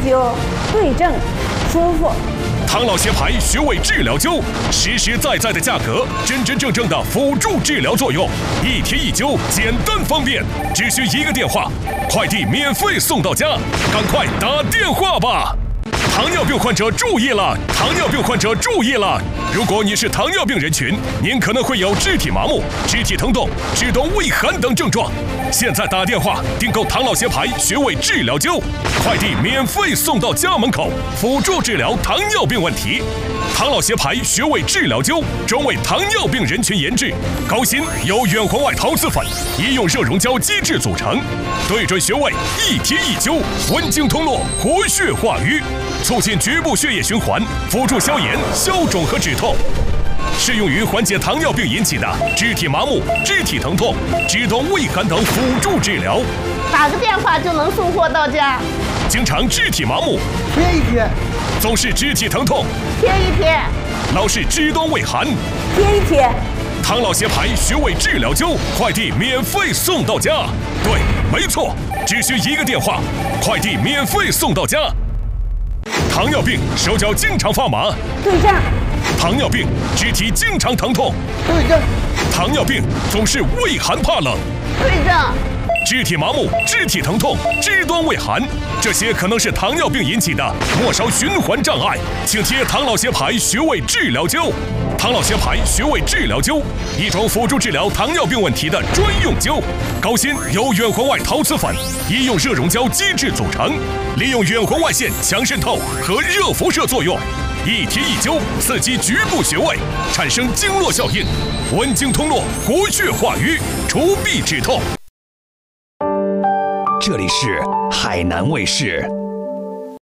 灸对症舒服。 唐老协牌穴位治疗灸，实实在在的价格，真真正正的辅助治疗作用，一贴一灸，简单方便，只需一个电话，快递免费送到家，赶快打电话吧！糖尿病患者注意了！糖尿病患者注意了！如果你是糖尿病人群，您可能会有肢体麻木、肢体疼痛、肢端畏寒等症状。现在打电话订购唐老协牌穴位治疗灸，快递免费送到家门口，辅助治疗糖尿病问题。唐老协牌穴位治疗灸专为糖尿病人群研制，高芯由远红外陶瓷粉、医用热熔胶基质组成，对准穴位一贴一灸，温经通络，活血化瘀，促进局部血液循环，辅助消炎、消肿和止痛。适用于缓解糖尿病引起的肢体麻木、肢体疼痛、肢端畏寒等辅助治疗。 打个电话就能送货到家。 经常肢体麻木， 贴一贴； 总是肢体疼痛， 贴一贴； 老是肢端畏寒， 贴一贴。 唐老协牌穴位治疗灸，快递免费送到家。对，没错，只需一个电话，快递免费送到家。糖尿病手脚经常发麻， 对症。 糖尿病肢体经常疼痛， 对症。 糖尿病总是畏寒怕冷， 对症。 肢体麻木、肢体疼痛、肢端畏寒，这些可能是糖尿病引起的末梢循环障碍，请贴唐老协牌穴位治疗灸。唐老协牌穴位治疗灸，一种辅助治疗糖尿病问题的专用灸，高芯由远红外陶瓷粉、医用热熔胶基质组成，利用远红外线强渗透和热辐射作用，一贴一灸，刺激局部穴位，产生经络效应，温经通络，活血化瘀，除痹止痛。 这里是海南卫视。